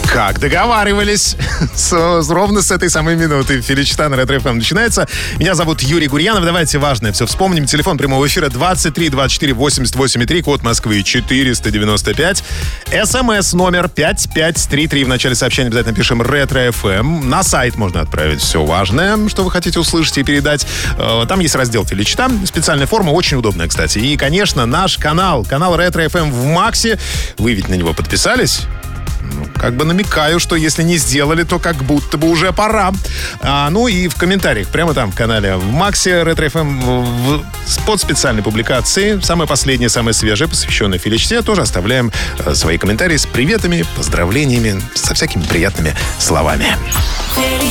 Как договаривались. Ровно с этой самой минуты Феличита на Ретро ФМ начинается. Меня зовут Юрий Гурьянов. Давайте важное все вспомним. Телефон прямого эфира 23 24 88 3, код Москвы 495. СМС номер 5533. В начале сообщения обязательно пишем Ретро ФМ. На сайт можно отправить все важное, что вы хотите услышать и передать. Там есть раздел Феличита. Специальная форма, очень удобная, кстати. И, конечно, наш канал Ретро ФМ в Максе. Вы ведь на него подписались? Как бы намекаю, что если не сделали, то как будто бы уже пора. Ну и в комментариях, прямо там в канале в Максе Ретро ФМ под специальной публикацией, самое последнее, самое свежее, посвященное Феличите, тоже оставляем свои комментарии с приветами, поздравлениями, со всякими приятными словами.